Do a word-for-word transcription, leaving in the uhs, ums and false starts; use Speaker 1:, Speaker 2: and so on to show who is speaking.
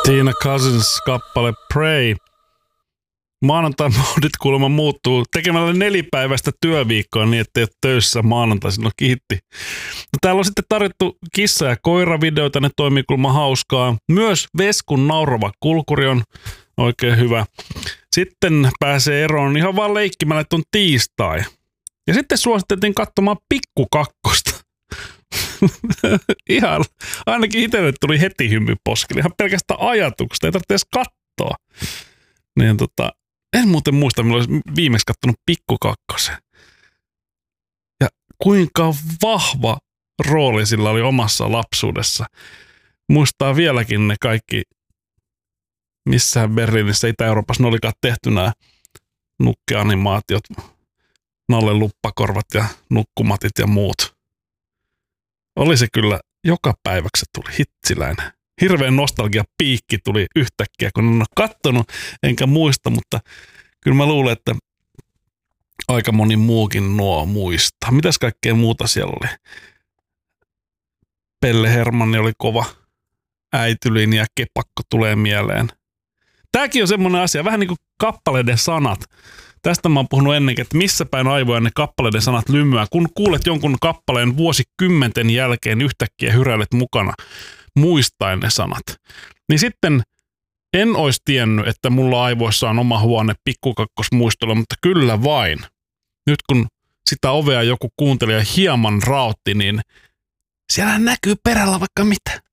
Speaker 1: Tina Cousins-kappale Pray. Maanantai-moodit kuulemma muuttuu tekemällä nelipäiväistä työviikkoa niin, ettei ole töissä maanantaisin. No kiitti. No, täällä on sitten tarjottu kissa- ja koira-videoita, ne toimii kuulemma hauskaa. Myös Veskun naurava kulkuri on oikein hyvä. Sitten pääsee eroon ihan vaan leikkimällä, että on tiistai. Ja sitten suositeltiin katsomaan Pikku Kakkosta. Ihan, ainakin itselle tuli heti hymy poskelle. Ihan pelkästään ajatuksesta, ei tarvitse edes katsoa. Niin tota, en muuten muista, milloin olisi viimeksi katsonut Pikku Kakkosen. Ja kuinka vahva rooli sillä oli omassa lapsuudessa. Muistaa vieläkin ne kaikki, missään Berliinissä, Itä-Euroopassa ne olikaan tehty nämä nukkeanimaatiot, Nalle Luppakorvat ja Nukkumatit ja muut. Oli se kyllä joka päiväksi tuli hitsiläinen. Hirveän nostalgia piikki tuli yhtäkkiä, kun en ole kattonut, enkä muista, mutta kyllä mä luulen, että aika moni muukin nuo muistaa. Mitäs kaikkea muuta siellä oli? Pelle Hermanni oli kova. Äitylin ja Kepakko tulee mieleen. Tääkin on semmoinen asia, vähän niin kuin kappaleiden sanat. Tästä mä oon puhunut ennenkin, että missä päin aivoja ne kappaleiden sanat lymyää. Kun kuulet jonkun kappaleen vuosikymmenten jälkeen yhtäkkiä hyräilet mukana muistaen ne sanat. Niin sitten en olisi tiennyt, että mulla aivoissa on oma huone pikkukakkosmuistolla, mutta kyllä vain. Nyt kun sitä ovea joku kuuntelija hieman raotti, niin siellä näkyy perällä vaikka mitä.